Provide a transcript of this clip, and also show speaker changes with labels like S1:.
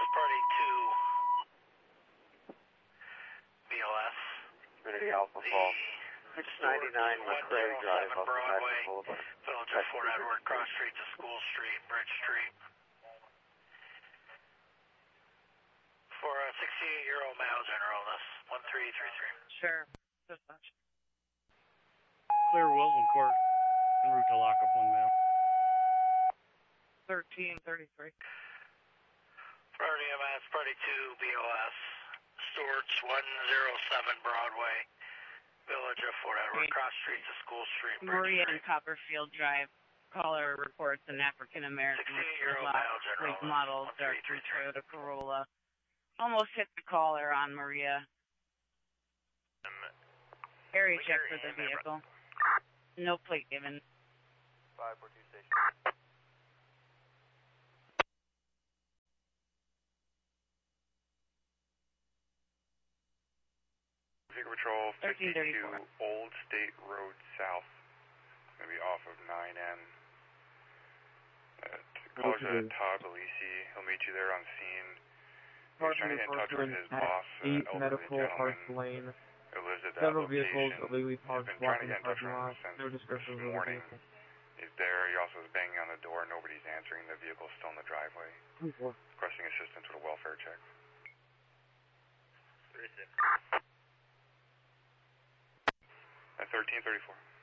S1: Party 2, BLS.
S2: Community Alpha Falls. 699 McRae Drive, off of
S1: Broadway,
S2: Boulevard.
S1: Village of Fort Edward, cross street to School Street, Bridge Street. For a 68-year-old male general illness, 1333.
S3: Sure. Dispatch.
S4: Clear Wilton Court, en route to lock up 1 male.
S3: 1333.
S1: Priority MS, Party 2, BLS, Stewart's 107 Broadway, Village of Fort Edward, cross street to School Street, Bridge
S3: Maria
S1: Street.
S3: and Copperfield Drive. Caller reports an African American with
S1: 68-year-old male general
S3: with model dark blue Toyota Corolla. Almost hit the caller on Maria. Area check for the vehicle. No plate given.
S2: 542 station.
S5: Vehicle Patrol 52
S3: 1334.
S5: Old State Road South. Going to be off of 9N. Caller's Todd Belisi. He'll meet you there on scene. He's trying to get in touch with his boss, an elderly gentleman who lives at that
S6: Several
S5: location.
S6: vehicles illegally parked
S5: He's been trying to
S6: blocking
S5: get
S6: the
S5: in touch
S6: parking
S5: with him
S6: lot.
S5: since
S6: No description
S5: this
S6: of the
S5: morning.
S6: vehicle.
S5: He's there. He also is banging on the door. Nobody's answering. The vehicle's still in the driveway. Requesting assistance with a welfare check.
S2: 36.
S5: At 1334.